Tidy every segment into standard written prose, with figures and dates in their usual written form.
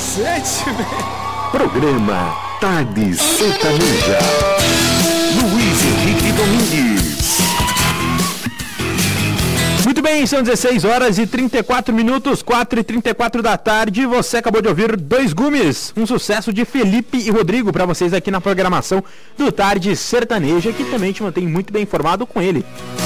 7, né? Programa Tarde Sertaneja. Luiz Henrique Domingues. Muito bem, são 16 horas e 34 minutos, 4h34 da tarde. Você acabou de ouvir Dois Gumes, um sucesso de Felipe e Rodrigo para vocês aqui na programação do Tarde Sertaneja, que também te mantém muito bem informado com ele.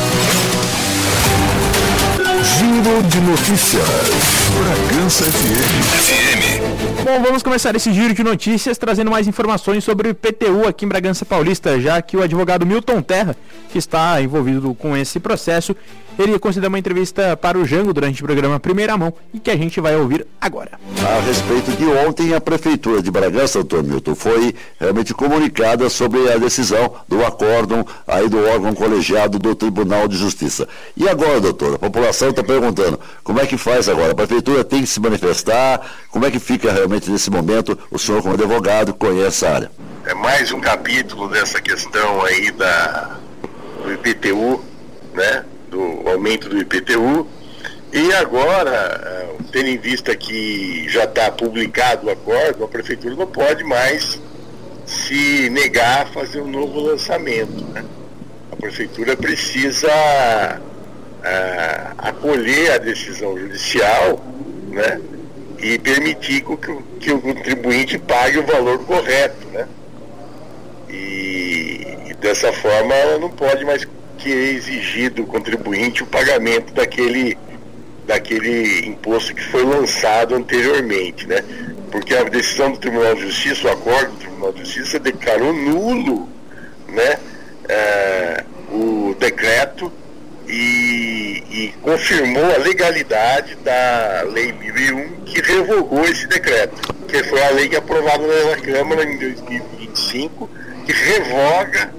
Giro de notícias. Bragança FM. Bom, vamos começar esse giro de notícias trazendo mais informações sobre o IPTU aqui em Bragança Paulista, já que o advogado Milton Terra, que está envolvido com esse processo, ele concedeu uma entrevista para o Jango durante o programa Primeira Mão e que a gente vai ouvir agora. A respeito de ontem, a Prefeitura de Bragança, doutor Milton, foi realmente comunicada sobre a decisão do acórdão aí do órgão colegiado do Tribunal de Justiça. E agora, doutor, a população está perguntando, como é que faz agora? A Prefeitura tem que se manifestar? Como é que fica realmente nesse momento o senhor como advogado conhece a área? É mais um capítulo dessa questão aí do IPTU, né? Do aumento do IPTU, e agora, tendo em vista que já está publicado o acordo, a Prefeitura não pode mais se negar a fazer um novo lançamento, né? A Prefeitura precisa acolher a decisão judicial, né? E permitir que o contribuinte pague o valor correto, né? E dessa forma ela não pode mais querer exigir do contribuinte o pagamento daquele imposto que foi lançado anteriormente, né? Porque a decisão do Tribunal de Justiça, o acordo do Tribunal de Justiça declarou nulo, né, o decreto e confirmou a legalidade da Lei 1001 que revogou esse decreto, que foi a lei que aprovada na Câmara em 2025, que revoga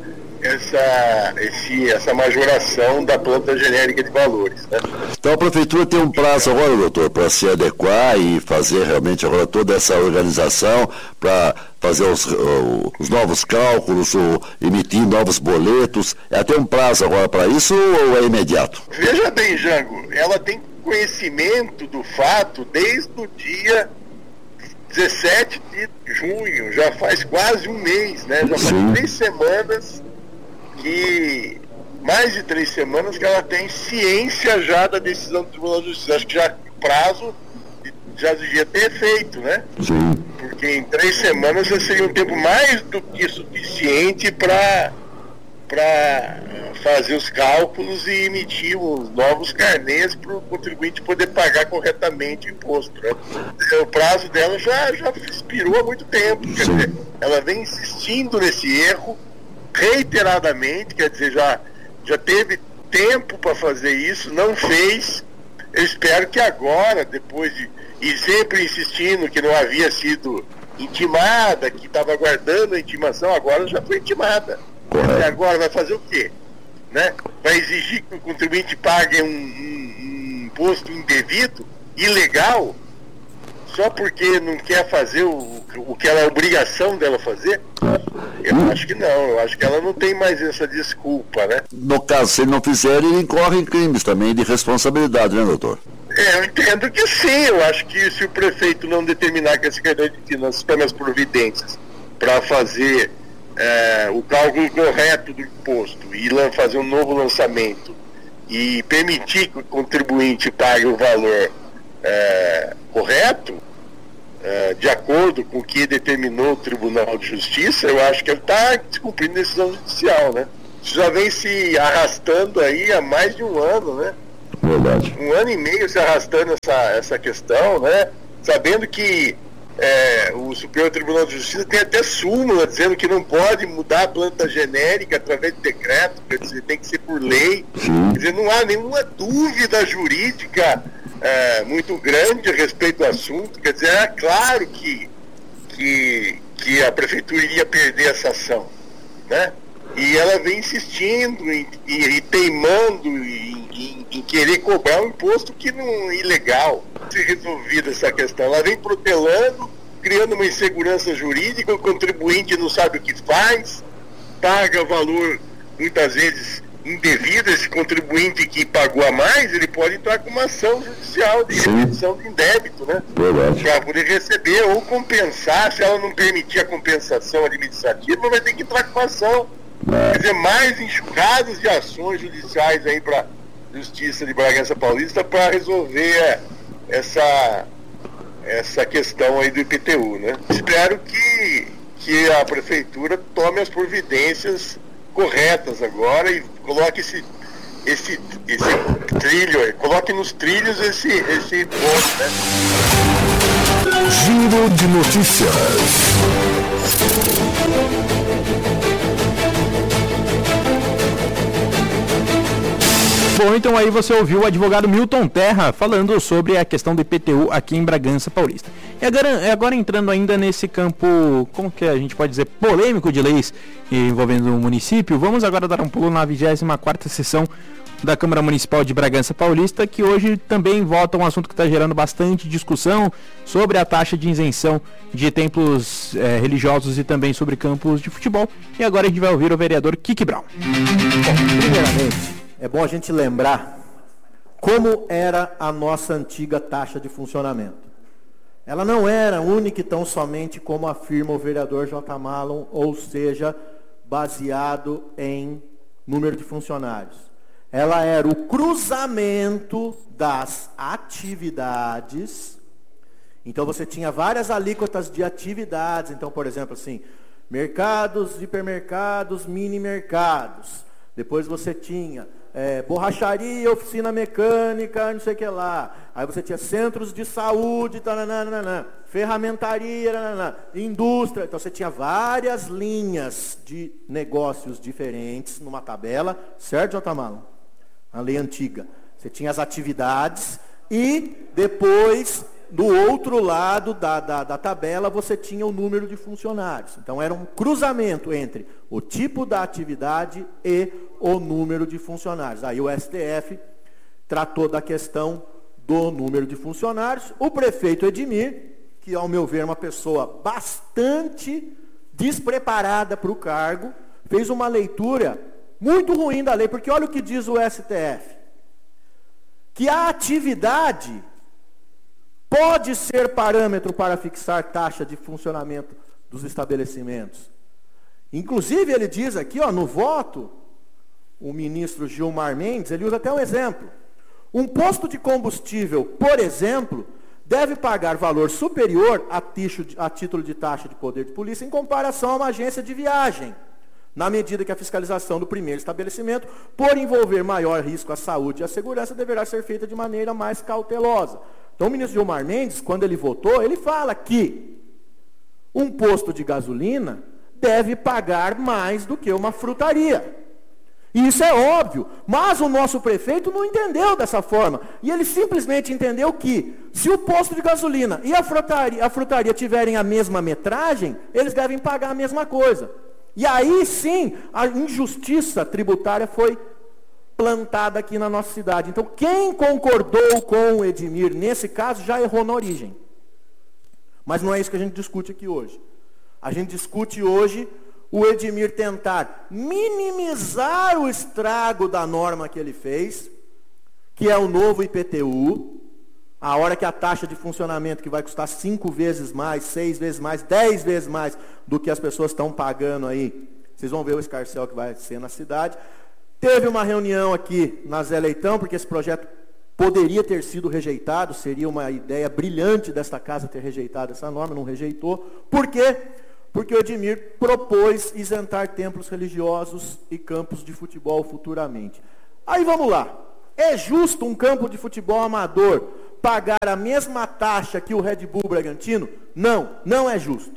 essa majoração da planta genérica de valores, né? Então a Prefeitura tem um prazo agora, doutor, para se adequar e fazer realmente agora toda essa organização para fazer os novos cálculos, ou emitir novos boletos. Tem um prazo agora para isso ou é imediato? Veja bem, Jango, ela tem conhecimento do fato desde o dia 17 de junho, já faz quase um mês, né? Já faz 3 semanas mais de 3 semanas que ela tem ciência já da decisão do Tribunal de Justiça. Acho que já o prazo já devia ter feito, né? Sim. Porque em 3 semanas já seria um tempo mais do que suficiente para fazer os cálculos e emitir os novos carnês para o contribuinte poder pagar corretamente o imposto, né? O prazo dela já expirou há muito tempo. Quer dizer, ela vem insistindo nesse erro reiteradamente, quer dizer, já teve tempo para fazer isso, não fez. Eu espero que agora, e sempre insistindo que não havia sido intimada, que estava aguardando a intimação, agora já foi intimada. E agora vai fazer o quê? Né? Vai exigir que o contribuinte pague um imposto indevido, ilegal, só porque não quer fazer o que é a obrigação dela fazer? Eu acho que não, eu acho que ela não tem mais essa desculpa, né? No caso, se ele não fizer, ele incorre em crimes também de responsabilidade, né, doutor? Eu entendo que sim, eu acho que se o prefeito não determinar que a Secretaria de Finanças tome as providências para fazer o cálculo correto do imposto e fazer um novo lançamento e permitir que o contribuinte pague o valor correto, de acordo com o que determinou o Tribunal de Justiça, eu acho que ele está descumprindo decisão judicial, né? Isso já vem se arrastando aí há mais de um ano, né? Verdade. 1 ano e meio se arrastando essa questão, né? Sabendo que o Superior Tribunal de Justiça tem até súmula dizendo que não pode mudar a planta genérica através de decreto, quer dizer, tem que ser por lei. Quer dizer, não há nenhuma dúvida jurídica muito grande a respeito do assunto. Quer dizer, é claro que a Prefeitura iria perder essa ação, né? E ela vem insistindo e teimando em querer cobrar um imposto que não é ilegal. Se resolvida essa questão, ela vem protelando, criando uma insegurança jurídica, o contribuinte não sabe o que faz, paga valor muitas vezes indevida, esse contribuinte que pagou a mais, ele pode entrar com uma ação judicial de redução de indébito, né? Para poder receber ou compensar. Se ela não permitir a compensação administrativa, vai ter que entrar com ação. Quer dizer, mais enxurradas de ações judiciais aí para a Justiça de Bragança Paulista para resolver essa questão aí do IPTU, né? Espero que a Prefeitura tome as providências corretas agora e coloque esse trilho, coloque nos trilhos esse ponto, né? Giro de notícias. Bom, então aí você ouviu o advogado Milton Terra falando sobre a questão do IPTU aqui em Bragança Paulista. E agora entrando ainda nesse campo, como que a gente pode dizer, polêmico de leis envolvendo o município, vamos agora dar um pulo na 24ª sessão da Câmara Municipal de Bragança Paulista, que hoje também vota um assunto que está gerando bastante discussão sobre a taxa de isenção de templos religiosos e também sobre campos de futebol. E agora a gente vai ouvir o vereador Kiki Brown. Bom, primeiramente, é bom a gente lembrar como era a nossa antiga taxa de funcionamento. Ela não era única e tão somente como afirma o vereador J. Malon, ou seja, baseado em número de funcionários. Ela era o cruzamento das atividades. Então você tinha várias alíquotas de atividades. Então, por exemplo, assim, mercados, hipermercados, mini mercados. Depois você tinha borracharia, oficina mecânica, não sei o que lá. Aí você tinha centros de saúde, taranana, ferramentaria, taranana, indústria. Então você tinha várias linhas de negócios diferentes numa tabela, certo, J. Malon? A lei antiga. Você tinha as atividades e depois, do outro lado da tabela, você tinha o número de funcionários. Então era um cruzamento entre o tipo da atividade e o número de funcionários. Aí o STF tratou da questão do número de funcionários. O prefeito Edmir, que ao meu ver é uma pessoa bastante despreparada para o cargo, fez uma leitura muito ruim da lei, porque olha o que diz o STF, que a atividade pode ser parâmetro para fixar taxa de funcionamento dos estabelecimentos. Inclusive ele diz aqui, no voto, o ministro Gilmar Mendes, ele usa até um exemplo. Um posto de combustível, por exemplo, deve pagar valor superior a título de taxa de poder de polícia em comparação a uma agência de viagem, na medida que a fiscalização do primeiro estabelecimento, por envolver maior risco à saúde e à segurança, deverá ser feita de maneira mais cautelosa. Então o ministro Gilmar Mendes, quando ele votou, ele fala que um posto de gasolina deve pagar mais do que uma frutaria. E isso é óbvio, mas o nosso prefeito não entendeu dessa forma. E ele simplesmente entendeu que, se o posto de gasolina e a frutaria tiverem a mesma metragem, eles devem pagar a mesma coisa. E aí sim, a injustiça tributária foi plantada aqui na nossa cidade. Então, quem concordou com o Edmir nesse caso já errou na origem. Mas não é isso que a gente discute aqui hoje. A gente discute hoje o Edmir tentar minimizar o estrago da norma que ele fez, que é o novo IPTU, a hora que a taxa de funcionamento, que vai custar 5 vezes mais, 6 vezes mais, 10 vezes mais do que as pessoas estão pagando aí. Vocês vão ver o escarcéu que vai ser na cidade. Teve uma reunião aqui na Zé Leitão, porque esse projeto poderia ter sido rejeitado, seria uma ideia brilhante desta casa ter rejeitado essa norma, não rejeitou. Por quê? Porque o Edmir propôs isentar templos religiosos e campos de futebol futuramente. Aí vamos lá. É justo um campo de futebol amador pagar a mesma taxa que o Red Bull Bragantino? Não, não é justo.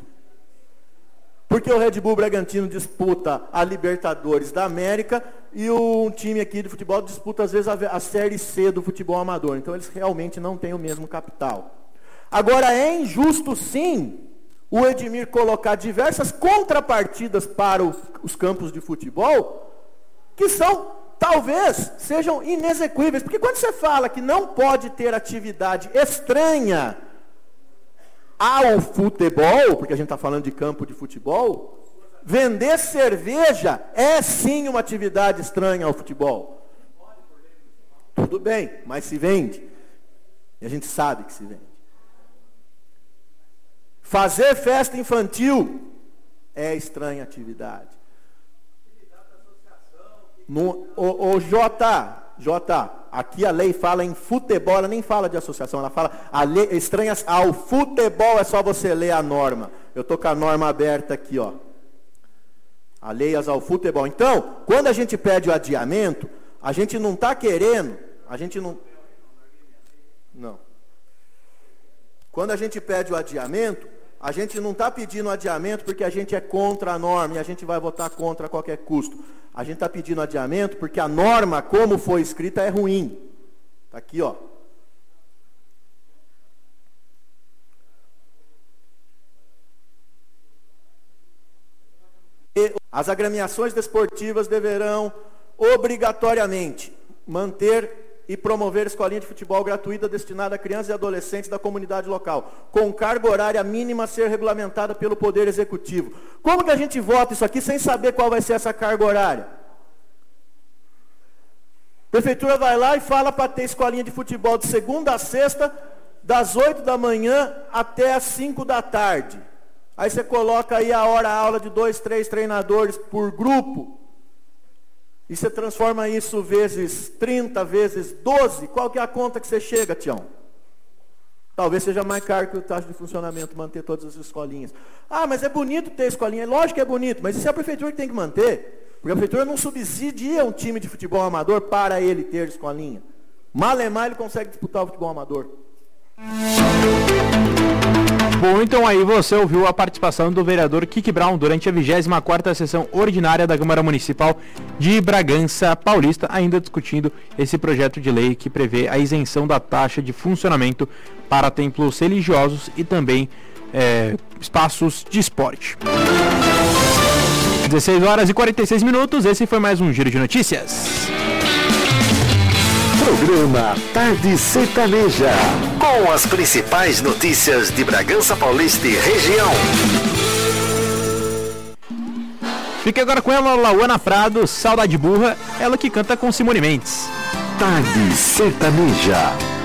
Porque o Red Bull Bragantino disputa a Libertadores da América e um time aqui de futebol disputa às vezes a Série C do futebol amador. Então eles realmente não têm o mesmo capital. Agora é injusto sim o Edmir colocar diversas contrapartidas para os campos de futebol que talvez sejam inexequíveis. Porque quando você fala que não pode ter atividade estranha ao futebol, porque a gente está falando de campo de futebol, Vender cerveja é sim uma atividade estranha ao futebol. Tudo bem, mas se vende. E a gente sabe que se vende. Fazer festa infantil é estranha atividade. O J, aqui a lei fala em futebol, ela nem fala de associação, ela fala estranhas ao futebol, é só você ler a norma. Eu estou com a norma aberta aqui, ó. Alheias ao futebol. Então, quando a gente pede o adiamento, a gente não está querendo, não. Quando a gente pede o adiamento, a gente não está pedindo adiamento porque a gente é contra a norma e a gente vai votar contra a qualquer custo. A gente está pedindo adiamento porque a norma, como foi escrita, é ruim. Está aqui, ó. As agremiações desportivas deverão obrigatoriamente manter e promover escolinha de futebol gratuita destinada a crianças e adolescentes da comunidade local, com carga horária mínima a ser regulamentada pelo Poder Executivo. Como que a gente vota isso aqui sem saber qual vai ser essa carga horária? A prefeitura vai lá e fala para ter escolinha de futebol de segunda a sexta, das 8 da manhã até as 5 da tarde. Aí você coloca aí a aula de 2, 3 treinadores por grupo. E você transforma isso vezes 30, vezes 12. Qual que é a conta que você chega, Tião? Talvez seja mais caro que o taxa de funcionamento manter todas as escolinhas. Ah, mas é bonito ter escolinha. Lógico que é bonito, mas isso é a prefeitura que tem que manter. Porque a prefeitura não subsidia um time de futebol amador para ele ter escolinha. Malemar ele consegue disputar o futebol amador. Bom, então aí você ouviu a participação do vereador Kiki Brown durante a 24ª sessão ordinária da Câmara Municipal de Bragança Paulista, ainda discutindo esse projeto de lei que prevê a isenção da taxa de funcionamento para templos religiosos e também espaços de esporte. 16 horas e 46 minutos, esse foi mais um Giro de Notícias. Programa Tarde Sertaneja, com as principais notícias de Bragança Paulista e região. Fique agora com ela, Lauana Prado, Saudade Burra, ela que canta com Simone Mendes. Tarde Sertaneja.